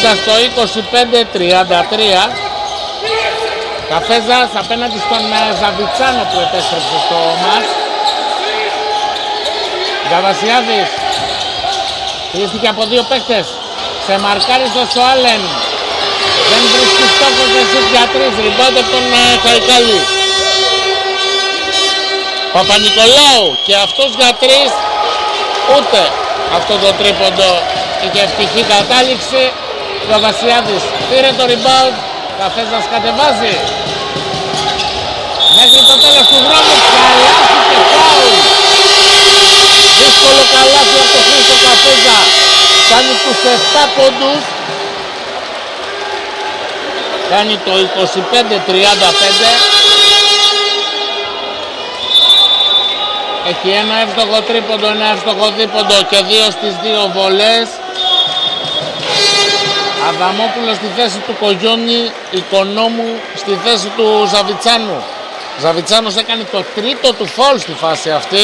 στο 25-33. Καφέζας απέναντι στον Ζαβιτσάνο που επέστρεψε στο μάτς. Γκαβασιάδης χειρίστηκε από δύο παίκτες. Σε μαρκάριστο στο Άλεν. Δεν βρίσκει στόχο για 3. Ριμπάουντ από τον Χαϊκάλη. Παπα-Νικολάου και αυτός για 3. Ούτε αυτό το τρίποντο είχε ευτυχή κατάληξη. Γκαβασιάδης πήρε το rebound. Καφέζας κατεβάζει. Μέχρι το τέλος του δρόμου καλάθι και φάουλ. Δύσκολο καλάθι από το Χρήστο Καφέζα. Κάνει τους 7 πόντους. Κάνει το 25-35. Έχει ένα εύστοχο τρίποντο, ένα εύστοχο δίποντο και 2 στις 2 βολές. Αδαμόπουλος στη θέση του Κογιόνι, Οικονόμου στη θέση του Ζαβιτσάνου. Ζαβιτσάνος έκανε το τρίτο του φάουλ στη φάση αυτή.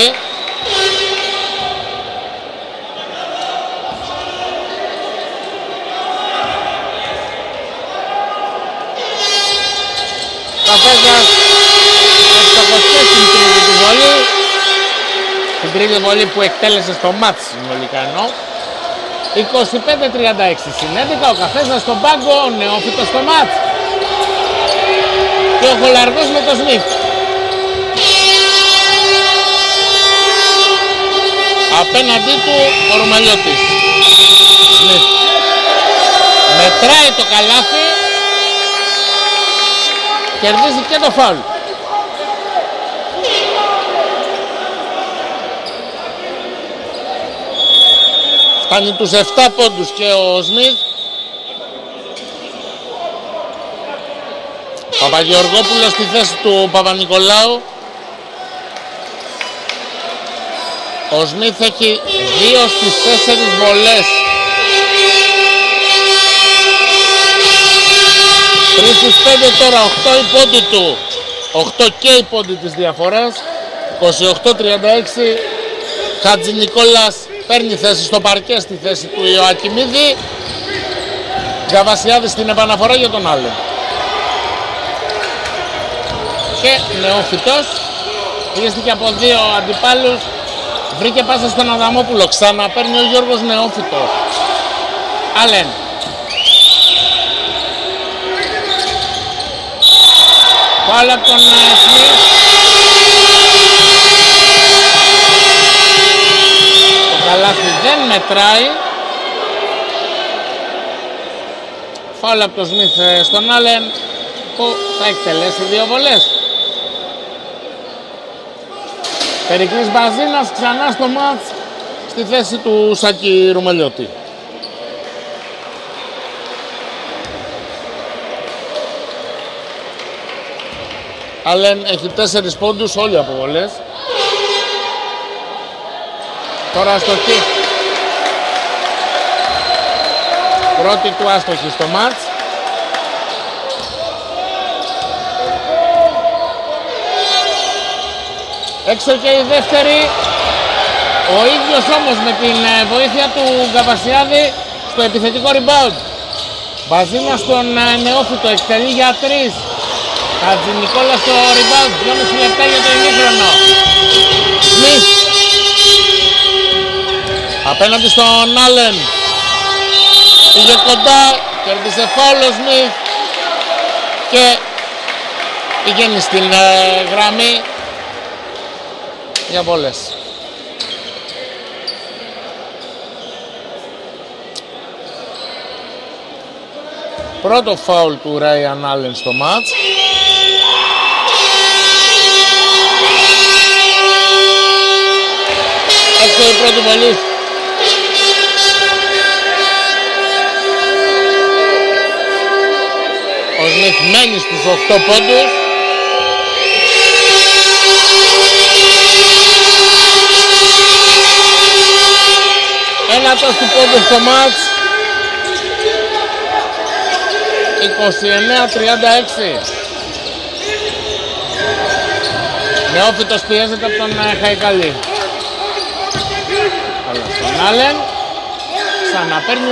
Καφέζας εύστοχος και στην τρίτη του βολή. Την τρίτη βολή που εκτέλεσε στο μάτς συνολικά εννοώ. 25-36 συνέντικα, ο Καφέζας στον πάγκο, ο νεόφυτος στο μάτς. Και ο Χολαργός με το Σμιθ. Απέναντί του ο Ρουμελιώτης. Σμιθ. Μετράει το καλάθι. Κερδίζει και το φάουλ. Κάνει τους 7 πόντους και ο Σμιθ. Παπαγεωργόπουλος στη θέση του Παπα-Νικολάου. Ο Σμιθ έχει 2 στις 4 βολές. 3 στις 5 τώρα, 8 οι πόντοι του. 8 και οι πόντοι της διαφοράς. 28-36. Χατζηνικόλας παίρνει θέση στο παρκέ στη θέση του Ιωακιμίδη. Γκαβασιάδης στην επαναφορά για τον άλλο. Και νεόφυτος. Πιέστηκε από 2 αντιπάλους. Βρήκε πάσα στον Αδαμόπουλο. Ξαναπαίρνει ο Γιώργος νεόφυτος. Άλεν. Φάουλ από τον Σμιθ. Το καλάθι δεν μετράει. Φάουλ από τον Σμιθ στον Άλεν που θα εκτελέσει 2 βολές. Περικλής Μπαζίνας ξανά στο μάτς στη θέση του Σάκη Ρουμελιώτη. Άλεν έχει 4 πόντους, όλοι από βολές. Τώρα αστοχή. Πρώτη του άστοχη στο μάτς. Έξω και η δεύτερη. Ο ίδιος όμως με την βοήθεια του Γκαβασιάδη στο επιθετικό rebound. Μπαζίνα στον νεόφυτο, εκτελεί για 3. Χατζηνικόλας στο rebound, 2,5 λεπτά για το ημίχρονο. Σμιθ. Απέναντι στον Άλεν. Πήγε κοντά, κέρδισε φάουλ ο Σμιθ. Και πηγαίνει στην γραμμή για βόλες. Πρώτο φάουλ του Ράιαν Άλεν στο μάτς. Έξω η πρώτη βολή. Ο Σμιθ μένει στους 8 πόντους. Ένατος του πόντου στο μάτς. 29-36. Νεόφυτος πιέζεται από τον Χαϊκαλή. Αλλά στον Άλεν ξαναπαίρνει